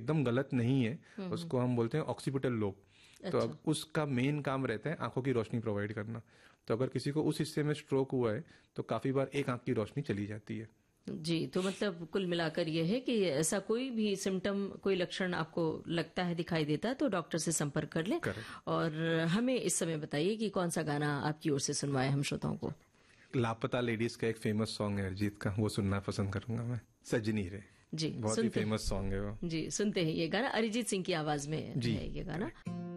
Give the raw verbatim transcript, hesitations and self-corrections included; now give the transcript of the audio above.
एकदम गलत नहीं है, उसको हम बोलते हैं ऑक्सीपिटल लोब। तो अब उसका मेन काम रहता है आंखों की रोशनी प्रोवाइड करना। तो अगर किसी को उस हिस्से में स्ट्रोक हुआ है तो काफी बार एक आंख की रोशनी चली जाती है। जी, तो मतलब कुल मिलाकर ये है कि ऐसा कोई भी सिम्टम, कोई लक्षण आपको लगता है, दिखाई देता है, तो डॉक्टर से संपर्क कर लें। और हमें इस समय बताइए कि कौन सा गाना आपकी ओर से सुनवाए हम श्रोताओं को। लापता लेडीज का एक फेमस सॉन्ग है अरिजीत का, वो सुनना पसंद करूंगा मैं, सजनी रे। जी, बहुत ही फेमस सॉन्ग है वो। जी, सुनते हैं ये गाना, अरिजीत सिंह की आवाज में है ये गाना।